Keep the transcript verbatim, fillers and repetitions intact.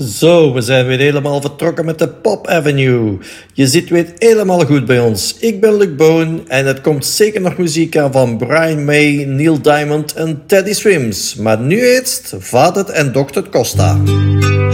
Zo, we zijn weer helemaal vertrokken met de Pop Avenue. Je zit weer helemaal goed bij ons. Ik ben Luc Boon en het komt zeker nog muziek aan van Brian May, Neil Diamond en Teddy Swims. Maar nu eerst Vader en dokter Costa.